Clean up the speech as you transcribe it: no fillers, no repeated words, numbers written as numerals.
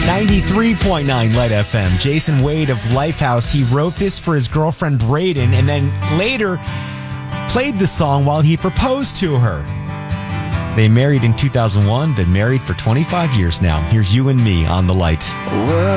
93.9 Light FM. Jason Wade of Lifehouse. He wrote this for his girlfriend Braden and then later played the song while he proposed to her. They married in 2001, been married for 25 years now. Here's You and Me on The Light.